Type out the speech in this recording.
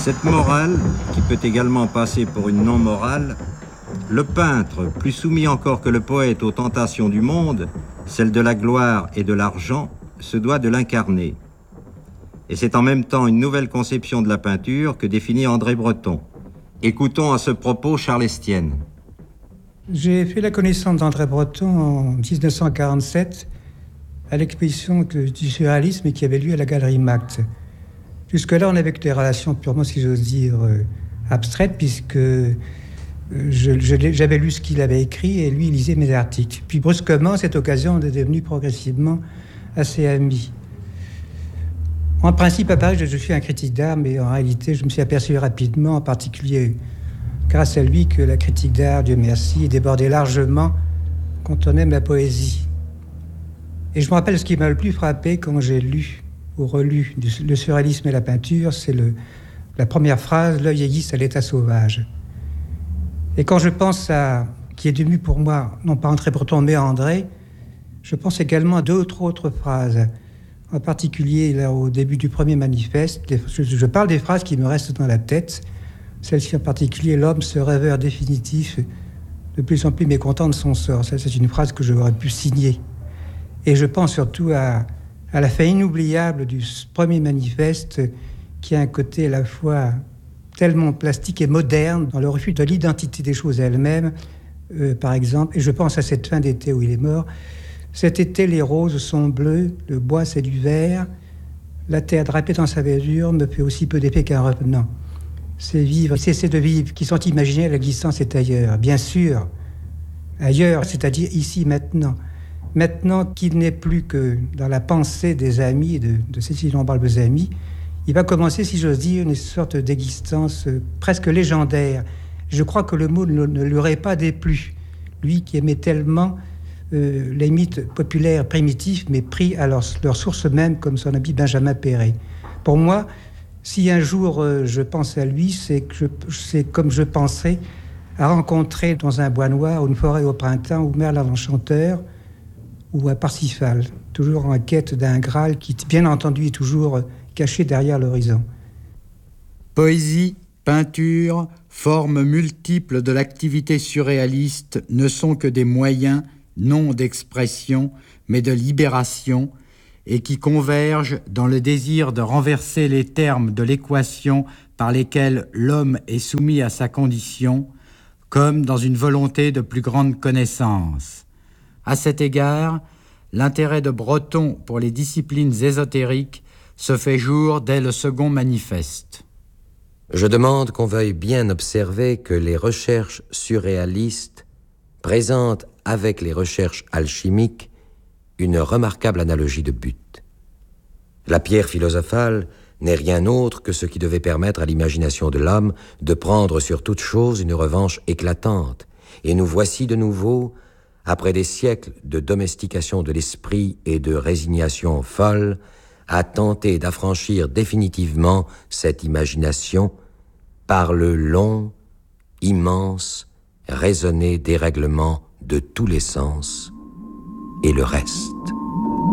Cette morale, qui peut également passer pour une non-morale, le peintre, plus soumis encore que le poète aux tentations du monde, celle de la gloire et de l'argent, se doit de l'incarner. Et c'est en même temps une nouvelle conception de la peinture que définit André Breton. Écoutons à ce propos Charles Estienne. J'ai fait la connaissance d'André Breton en 1947 à l'exposition du surréalisme qui avait lieu à la Galerie Max. Jusque-là, on avait que des relations purement, si j'ose dire, abstraites, puisque j'avais lu ce qu'il avait écrit et lui, il lisait mes articles. Puis brusquement, cette occasion est devenue progressivement assez amie. En principe, à Paris, je suis un critique d'art, mais en réalité, je me suis aperçu rapidement, en particulier grâce à lui, que la critique d'art, Dieu merci, débordait largement quand on aime la poésie. Et je me rappelle ce qui m'a le plus frappé quand j'ai lu ou relu le surréalisme et la peinture, c'est la première phrase, « L'œil aiguise à l'état sauvage ». Et quand je pense à, qui est devenu pour moi, non pas André Breton, mais André, je pense également à d'autres autres phrases. En particulier, là, au début du premier manifeste, je parle des phrases qui me restent dans la tête. Celle-ci en particulier, « L'homme, ce rêveur définitif, de plus en plus mécontent de son sort ». Ça, c'est une phrase que j'aurais pu signer. Et je pense surtout à la fin inoubliable du premier manifeste, qui a un côté à la fois tellement plastique et moderne, dans le refus de l'identité des choses elles-mêmes, par exemple. Et je pense à cette fin d'été où il est mort. Cet été, les roses sont bleues, le bois c'est du vert, la terre drapée dans sa verdure me fait aussi peu d'effet qu'un revenant. C'est vivre, cesser de vivre, qui sont imaginés, l'existence est ailleurs. Bien sûr, ailleurs, c'est-à-dire ici, maintenant. Maintenant qu'il n'est plus que dans la pensée des amis, de ces innombrables amis, il va commencer, si j'ose dire, une sorte d'existence presque légendaire. Je crois que le mot ne lui aurait pas déplu. Lui qui aimait tellement les mythes populaires primitifs, mais pris à leur source même, comme son ami Benjamin Péret. Pour moi, si un jour je pense à lui, c'est comme je penserais à rencontrer dans un bois noir ou une forêt au printemps, ou Merlin l'Enchanteur, ou à Parsifal, toujours en quête d'un Graal qui, bien entendu, est toujours caché derrière l'horizon. Poésie, peinture, formes multiples de l'activité surréaliste ne sont que des moyens, non d'expression, mais de libération, et qui convergent dans le désir de renverser les termes de l'équation par lesquels l'homme est soumis à sa condition, comme dans une volonté de plus grande connaissance. À cet égard, l'intérêt de Breton pour les disciplines ésotériques se fait jour dès le second manifeste. Je demande qu'on veuille bien observer que les recherches surréalistes présentent avec les recherches alchimiques une remarquable analogie de but. La pierre philosophale n'est rien autre que ce qui devait permettre à l'imagination de l'homme de prendre sur toute chose une revanche éclatante. Et nous voici de nouveau, après des siècles de domestication de l'esprit et de résignation folle, à tenter d'affranchir définitivement cette imagination par le long, immense, raisonné dérèglement de tous les sens et le reste.